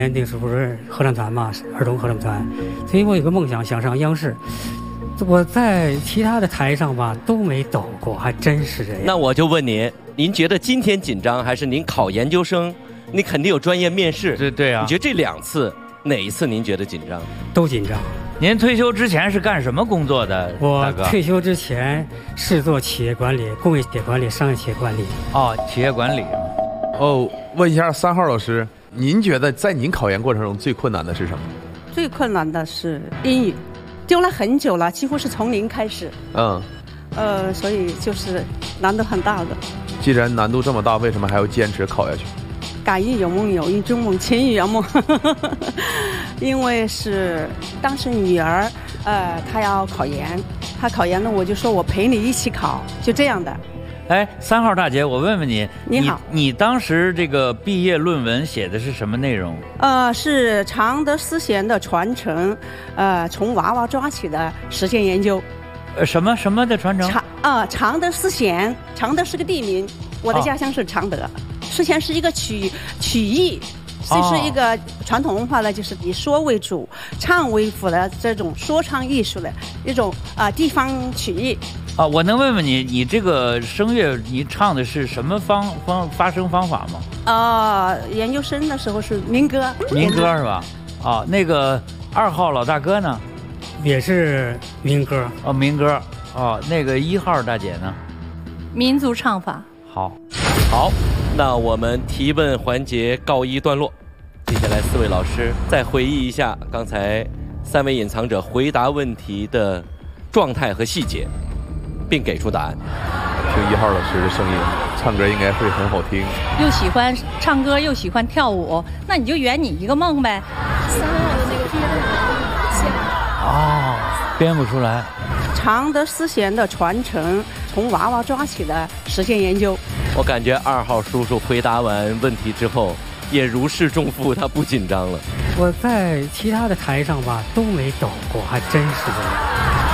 那时候不是合唱团嘛，儿童合唱团，所以我有个梦想，想上央视。我在其他的台上吧都没抖过，还真是这样。 那我就问您觉得今天紧张，还是您考研究生？你肯定有专业面试。 对啊。 你觉得这2次哪一次您觉得紧张？ 都紧张。 您退休之前是干什么工作的？ 我退休之前是做企业管理、工业企业管理、商业企业管理。 哦，企业管理。 哦，问一下3号老师，您觉得在您考研过程中最困难的是什么？ 最困难的是英语，丢了很久了，几乎是从零开始。所以就是难度很大的。 既然难度这么大，为什么还要坚持考下去？ 敢于有梦，有一种梦，情与圆梦。因为是当时女儿，她要考研，她考研了，我就说我陪你一起考，就这样的。 哎，3号大姐，我问问你， 你好， 你当时这个毕业论文写的是什么内容？ 是常德思贤的传承，从娃娃抓起的实践研究。 什么的传承？ 常德思贤，常德是个地名，我的家乡是常德。思贤是一个曲艺，这是一个传统文化的，就是以说为主、唱为辅的这种说唱艺术的一种地方曲艺。 我能问问你这个声乐你唱的是什么发声方法吗？ 研究生的时候是民歌。 民歌是吧？那个2号老大哥呢？ 也是民歌。 民歌。那个1号大姐呢？ 民族唱法。 好， 那我们提问环节告一段落。接下来4位老师再回忆一下刚才3位隐藏者回答问题的状态和细节，并给出答案。 听1号老师的声音，唱歌应该会很好听。 又喜欢唱歌又喜欢跳舞，那你就圆你一个梦呗。 3号的那个毕业论文编不出来。 常德思贤的传承，从娃娃抓起的实践研究。 我感觉2号叔叔回答完问题之后也如释重负，他不紧张了。 我在其他的台上吧都没抖过，还真是这样。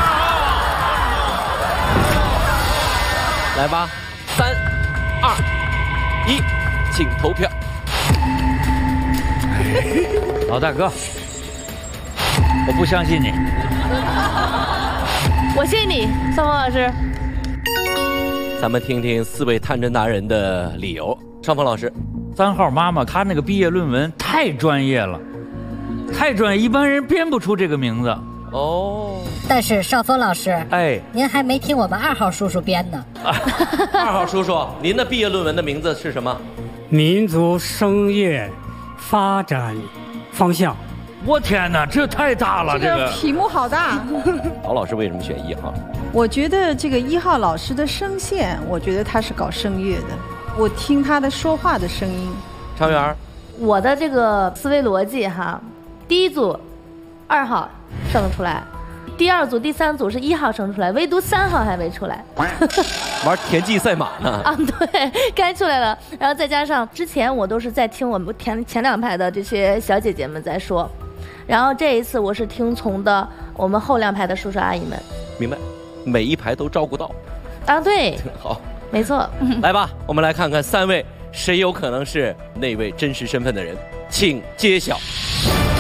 来吧，3、2、1，请投票。 老大哥，我不相信你。 我信你，3号老师。 咱们听听4位探针达人的理由。尚峰老师 ，3号妈妈她那个毕业论文太专业了，太专业，一般人编不出这个名字。 但是少峰老师，您还没听我们2号叔叔编呢。 2号叔叔，您的毕业论文的名字是什么？ 民族声乐发展方向。 我天哪，这太大了！这个题目好大。 曹老师为什么选1号？ 我觉得这个1号老师的声线，我觉得他是搞声乐的，我听他的说话的声音。 常媛， 我的这个思维逻辑哈，第一组2号生得出来，第2组、第3组是1号生出来，唯独3号还没出来。 玩田忌赛马呢？ 对，该出来了。然后再加上之前我都是在听我们前2排的这些小姐姐们在说。然后这一次我是听从的我们后2排的叔叔阿姨们。 明白，每一排都照顾到。 对， 好， 没错。 来吧，我们来看看3位谁有可能是那位真实身份的人，请揭晓。